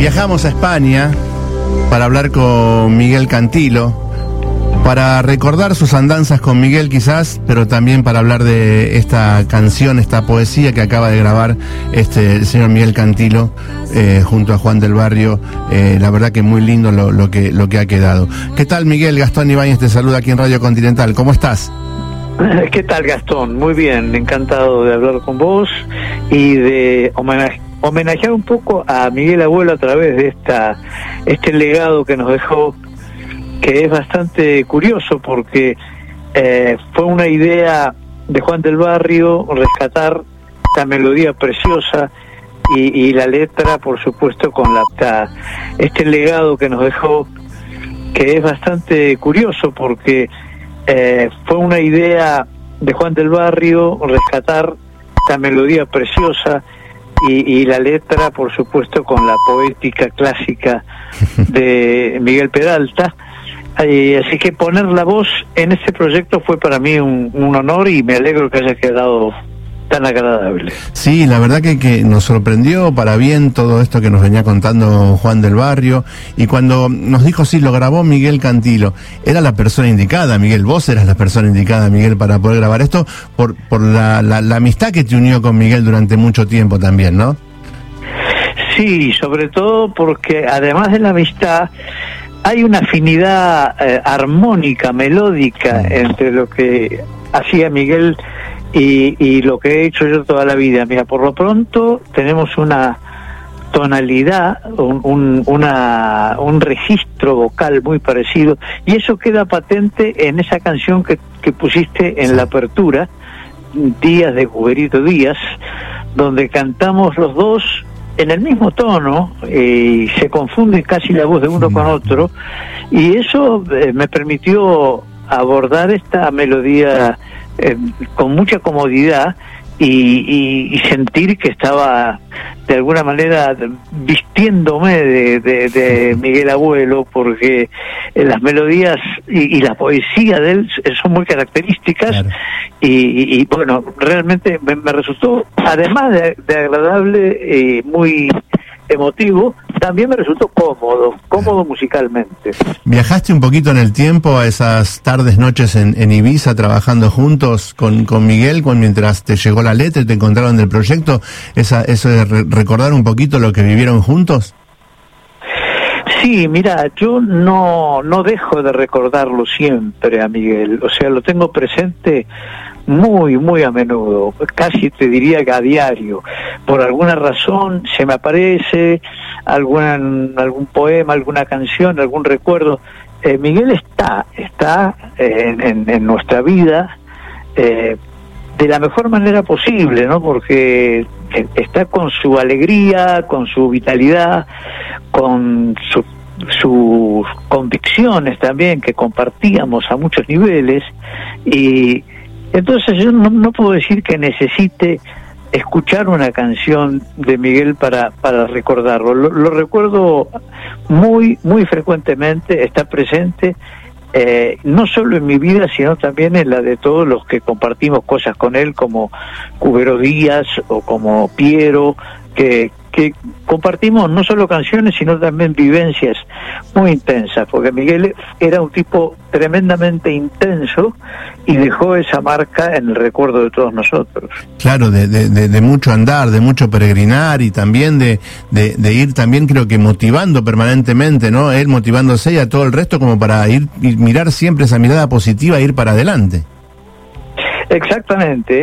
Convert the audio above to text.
Viajamos a España para hablar con Miguel Cantilo, para recordar sus andanzas con Miguel quizás, pero también para hablar de esta canción, esta poesía que acaba de grabar el señor Miguel Cantilo junto a Juan del Barrio. La verdad que muy lindo lo que ha quedado. ¿Qué tal, Miguel? Gastón Ibáñez te saluda aquí en Radio Continental. ¿Cómo estás? ¿Qué tal, Gastón? Muy bien, encantado de hablar con vos y de homenajear un poco a Miguel Abuelo a través de este legado que nos dejó, que es bastante curioso porque fue una idea de Juan del Barrio rescatar esta melodía preciosa y la letra, por supuesto, con este legado que nos dejó, que es bastante curioso porque fue una idea de Juan del Barrio rescatar esta melodía preciosa y la letra, por supuesto, con la poética clásica de Miguel Peralta. Así que poner la voz en este proyecto fue para mí un honor y me alegro que haya quedado tan agradable. Sí, la verdad que nos sorprendió para bien todo esto que nos venía contando Juan del Barrio, y cuando nos dijo sí, lo grabó Miguel Cantilo, era la persona indicada, Miguel, vos eras la persona indicada, Miguel, para poder grabar esto, por la amistad que te unió con Miguel durante mucho tiempo también, ¿no? Sí, sobre todo porque además de la amistad hay una afinidad armónica, melódica entre lo que hacía Miguel y lo que he hecho yo toda la vida. Mira, por lo pronto tenemos una tonalidad, un registro vocal muy parecido, y eso queda patente en esa canción que pusiste en la apertura, Días de Juberito Díaz, donde cantamos los dos en el mismo tono, y se confunde casi la voz de uno con otro, y eso me permitió abordar esta melodía con mucha comodidad y sentir que estaba de alguna manera vistiéndome de Miguel Abuelo, porque las melodías y la poesía de él son muy características. Claro. Y bueno, realmente me resultó, además de agradable, muy emotivo, también me resultó cómodo musicalmente. ¿Viajaste un poquito en el tiempo a esas tardes, noches en Ibiza, trabajando juntos con Miguel, mientras te llegó la letra y te encontraron del proyecto? Eso de recordar un poquito lo que vivieron juntos. Sí, mira, yo no dejo de recordarlo siempre a Miguel, o sea, lo tengo presente muy, muy a menudo, casi te diría que a diario. Por alguna razón se me aparece algún poema, alguna canción, algún recuerdo. Miguel está en nuestra vida de la mejor manera posible, ¿no? Porque está con su alegría, con su vitalidad, con sus convicciones también, que compartíamos a muchos niveles, y entonces yo no puedo decir que necesite escuchar una canción de Miguel para recordarlo. Lo recuerdo muy, muy frecuentemente, está presente, no solo en mi vida, sino también en la de todos los que compartimos cosas con él, como Cubero Díaz o como Piero, que compartimos no solo canciones, sino también vivencias muy intensas, porque Miguel era un tipo tremendamente intenso y dejó esa marca en el recuerdo de todos nosotros. Claro, de mucho andar, de mucho peregrinar, y también de ir también, creo que motivando permanentemente, ¿no? Él motivándose y a todo el resto, como para ir y mirar siempre esa mirada positiva e ir para adelante. Exactamente.